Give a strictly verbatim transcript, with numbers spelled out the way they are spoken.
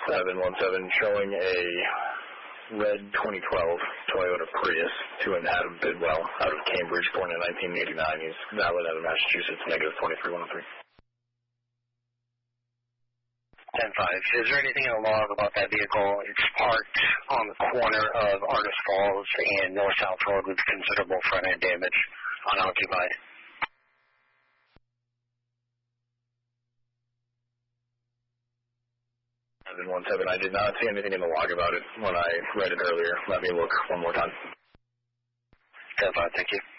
seven one seven, showing a red twenty twelve Toyota Prius to an Adam Bidwell out of Cambridge, born in nineteen eighty-nine. He's valid out of Massachusetts, negative twenty-three one oh three. ten five. Is there anything in the log about that vehicle? It's parked on the corner of Artist Falls and North-South Road with considerable front-end damage, unoccupied. seven one seven, I did not see anything in the log about it when I read it earlier. Let me look one more time. ten five, thank you.